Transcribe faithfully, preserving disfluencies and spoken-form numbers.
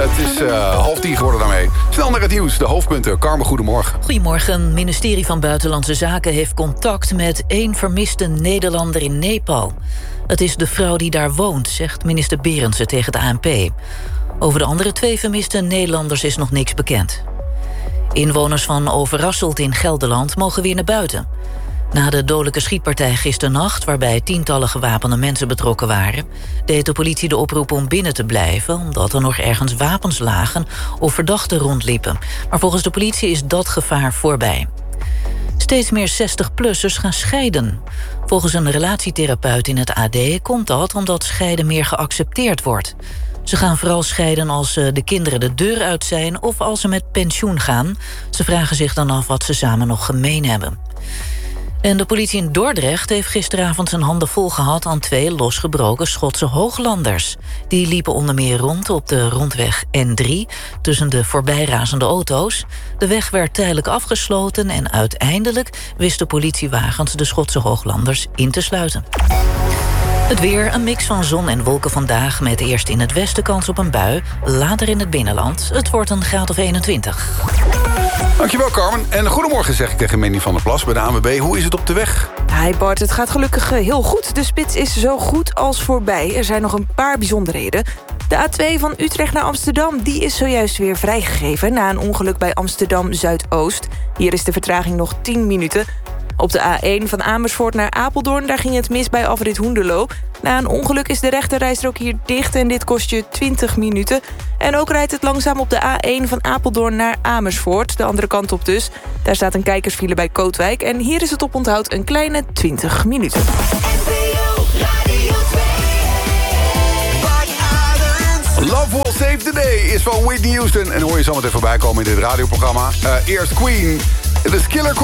Het is uh, half tien geworden daarmee. Snel naar het nieuws, de hoofdpunten. Carmen, goedemorgen. Goedemorgen. Het ministerie van Buitenlandse Zaken heeft contact met één vermiste Nederlander in Nepal. Het is de vrouw die daar woont, zegt minister Berendsen tegen de A N P. Over de andere twee vermiste Nederlanders is nog niks bekend. Inwoners van Overasselt in Gelderland mogen weer naar buiten. Na de dodelijke schietpartij gisternacht, waarbij tientallen gewapende mensen betrokken waren, deed de politie de oproep om binnen te blijven, omdat er nog ergens wapens lagen of verdachten rondliepen. Maar volgens de politie is dat gevaar voorbij. Steeds meer zestig-plussers gaan scheiden. Volgens een relatietherapeut in het A D komt dat omdat scheiden meer geaccepteerd wordt. Ze gaan vooral scheiden als de kinderen de deur uit zijn of als ze met pensioen gaan. Ze vragen zich dan af wat ze samen nog gemeen hebben. En de politie in Dordrecht heeft gisteravond zijn handen vol gehad aan twee losgebroken Schotse hooglanders. Die liepen onder meer rond op de rondweg N drie tussen de voorbijrazende auto's. De weg werd tijdelijk afgesloten en uiteindelijk wisten politiewagens de Schotse hooglanders in te sluiten. Het weer, een mix van zon en wolken vandaag, met eerst in het westen kans op een bui, later in het binnenland. Het wordt een graad of eenentwintig. Dankjewel, Carmen. En goedemorgen zeg ik tegen Mandy van der Plas bij de A N W B. Hoe is het op de weg? Hi Bart, het gaat gelukkig heel goed. De spits is zo goed als voorbij. Er zijn nog een paar bijzonderheden. De A twee van Utrecht naar Amsterdam die is zojuist weer vrijgegeven na een ongeluk bij Amsterdam Zuidoost. Hier is de vertraging nog tien minuten. Op de A één van Amersfoort naar Apeldoorn, daar ging het mis bij afrit Hoenderloo. Na een ongeluk is de rechterrijstrook hier dicht en dit kost je twintig minuten. En ook rijdt het langzaam op de A één van Apeldoorn naar Amersfoort, de andere kant op dus. Daar staat een kijkersfile bij Kootwijk en hier is het oponthoud een kleine twintig minuten. Love Will Save the Day is van Whitney Houston. En hoor je zo meteen voorbij komen in dit radioprogramma. Uh, eerst Queen, de Killer Queen.